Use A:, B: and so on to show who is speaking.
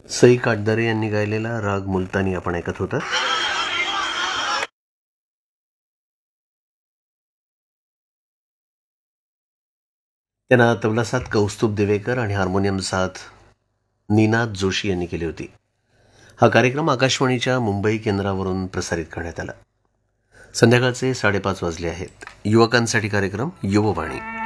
A: सई काटदरे यांनी गायलेला राग मुलतानी आपण ऐकत होता. त्यांना तबला साथ कौस्तुभ दिवेकर आणि हार्मोनियम साथ निनाद जोशी यांनी केली होती. हा कार्यक्रम आकाशवाणीच्या मुंबई केंद्रावरून प्रसारित करण्यात आला. संध्याकाळचे 5:30 वाजले आहेत. युवकांसाठी कार्यक्रम युववाणी.